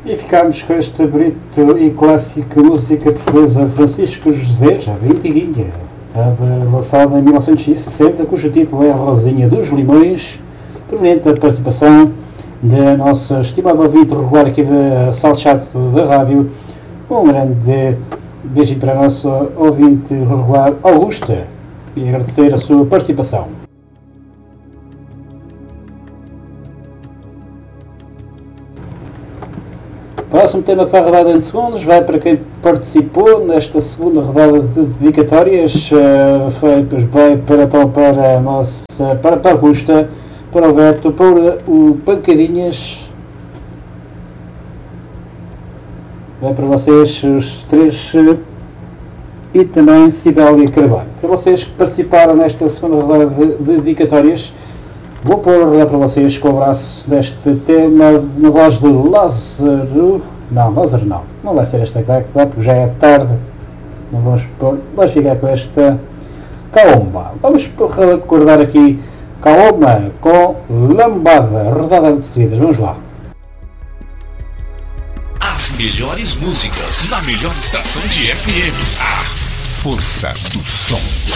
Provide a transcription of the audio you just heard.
E ficámos com esta bonita e clássica música portuguesa Francisco José, já bem antiguinha, lançada em 1960, cujo título é Rosinha dos Limões, proveniente da participação da nossa estimada ouvinte regular aqui da Salchat da rádio. Um grande beijinho para a nossa ouvinte regular Augusta e agradecer a sua participação. Próximo tema para a rodada em segundos vai para quem participou nesta segunda rodada de dedicatórias, vai para a nossa, para a Augusta, para o Beto, para o Pancadinhas, vai para vocês os três e também Cidália Carvalho. Para vocês que participaram nesta segunda rodada de dedicatórias, vou pôr para vocês com o abraço deste tema na voz de Lázaro. Lázaro não vai ser esta que vai, porque já é tarde. Não vamos pôr, vamos ficar com esta Caomba. Vamos recordar aqui Caomba com Lambada, rodada de seguidas. Vamos lá. As melhores músicas na melhor estação de FM. A Força do Som.